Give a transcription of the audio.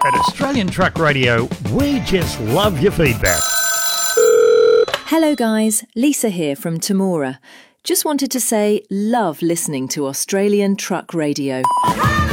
At Australian Truck Radio, we just love your feedback. Hello guys, Lisa here from Temora. Just wanted to say love listening to Australian Truck Radio.